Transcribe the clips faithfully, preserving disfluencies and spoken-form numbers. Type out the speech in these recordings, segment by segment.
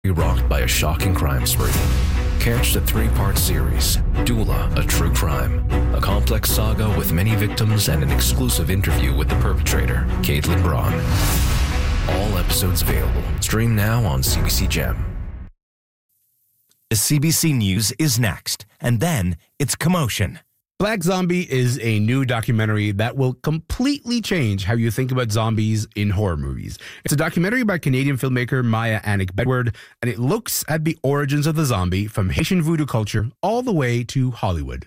Be rocked by a shocking crime spree. Catch the three-part series, Doula, A True Crime. A complex saga with many victims and an exclusive interview with the perpetrator, Caitlin Braun. All episodes available. Stream now on C B C Gem. The C B C News is next, and then it's Commotion. Black Zombie is a new documentary that will completely change how you think about zombies in horror movies. It's a documentary by Canadian filmmaker Maya Annick Bedward, and it looks at the origins of the zombie from Haitian voodoo culture all the way to Hollywood.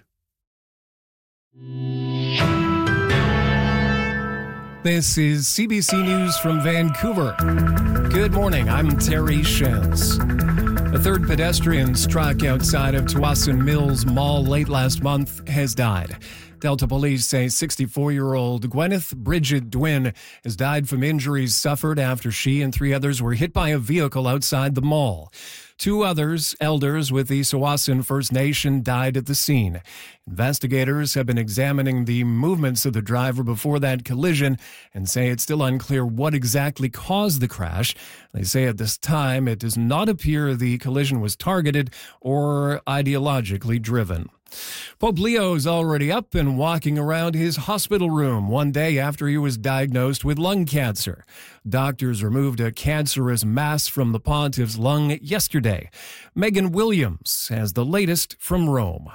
This is C B C News from Vancouver. Good morning, I'm Terry Shens. A third pedestrian struck outside of Tsawwassen Mills Mall late last month has died. Delta police say sixty-four-year-old Gwyneth Bridget Dwin has died from injuries suffered after she and three others were hit by a vehicle outside the mall. Two others, elders with the Tsawwassen First Nation, died at the scene. Investigators have been examining the movements of the driver before that collision and say it's still unclear what exactly caused the crash. They say at this time it does not appear the collision was targeted or ideologically driven. Pope Leo is already up and walking around his hospital room one day after he was diagnosed with lung cancer. Doctors removed a cancerous mass from the pontiff's lung yesterday. Megan Williams has the latest from Rome.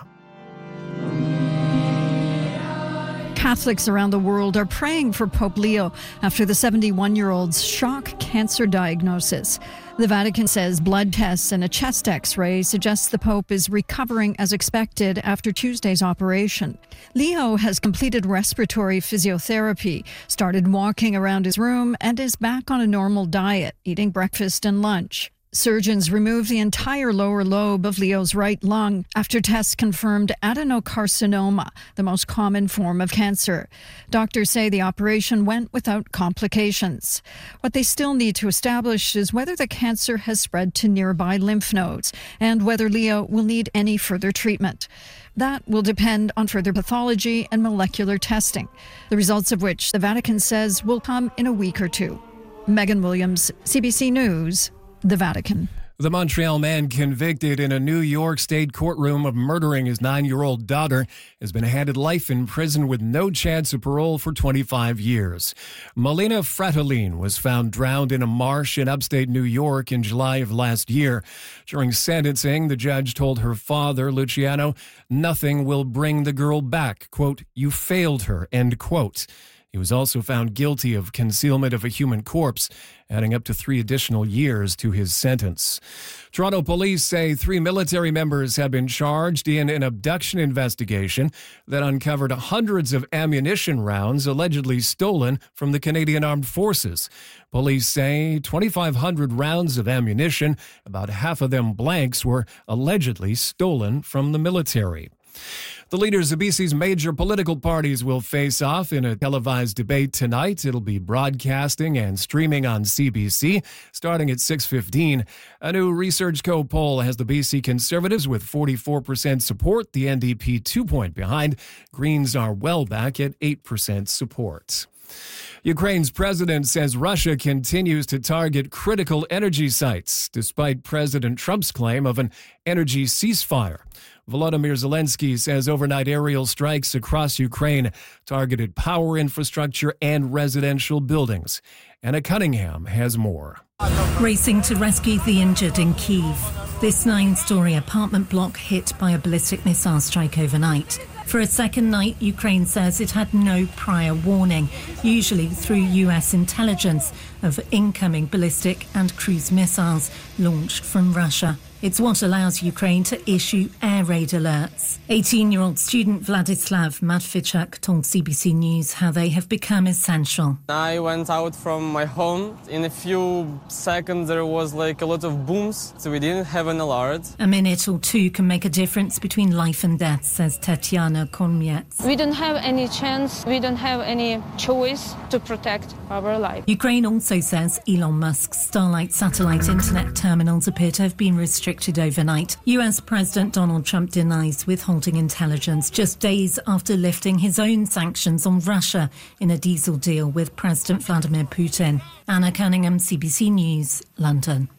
Catholics around the world are praying for Pope Leo after the seventy-one-year-old's shock cancer diagnosis. The Vatican says blood tests and a chest x-ray suggest the Pope is recovering as expected after Tuesday's operation. Leo has completed respiratory physiotherapy, started walking around his room, and is back on a normal diet, eating breakfast and lunch. Surgeons removed the entire lower lobe of Leo's right lung after tests confirmed adenocarcinoma, the most common form of cancer. Doctors say the operation went without complications. What they still need to establish is whether the cancer has spread to nearby lymph nodes and whether Leo will need any further treatment. That will depend on further pathology and molecular testing, the results of which the Vatican says will come in a week or two. Megan Williams, C B C News, the Vatican. The Montreal man convicted in a New York State courtroom of murdering his nine-year-old daughter has been handed life in prison with no chance of parole for twenty-five years. Melina Fratellin was found drowned in a marsh in upstate New York in July of last year. During sentencing, the judge told her father, Luciano, nothing will bring the girl back. Quote, you failed her, end quote. He was also found guilty of concealment of a human corpse, adding up to three additional years to his sentence. Toronto police say three military members have been charged in an abduction investigation that uncovered hundreds of ammunition rounds allegedly stolen from the Canadian Armed Forces. Police say twenty-five hundred rounds of ammunition, about half of them blanks, were allegedly stolen from the military. The leaders of B C's major political parties will face off in a televised debate tonight. It'll be broadcasting and streaming on C B C starting at six fifteen. A new Research Co poll has the B C Conservatives with forty-four percent support, the N D P two point behind. Greens are well back at eight percent support. Ukraine's president says Russia continues to target critical energy sites, despite President Trump's claim of an energy ceasefire. Volodymyr Zelensky says overnight aerial strikes across Ukraine targeted power infrastructure and residential buildings. Anna Cunningham has more. Racing to rescue the injured in Kyiv. This nine-story apartment block hit by a ballistic missile strike overnight. For a second night, Ukraine says it had no prior warning, usually through U S intelligence, of incoming ballistic and cruise missiles launched from Russia. It's what allows Ukraine to issue air raid alerts. eighteen-year-old student Vladislav Matvichuk told C B C News how they have become essential. I went out from my home. In a few seconds there was like a lot of booms, so we didn't have an alert. A minute or two can make a difference between life and death, says Tatiana Konmiets. We don't have any chance, we don't have any choice to protect our life. Ukraine also says Elon Musk's Starlink satellite internet terminals appear to have been restricted overnight. U S President Donald Trump denies withholding intelligence just days after lifting his own sanctions on Russia in a diesel deal with President Vladimir Putin. Anna Cunningham, C B C News, London.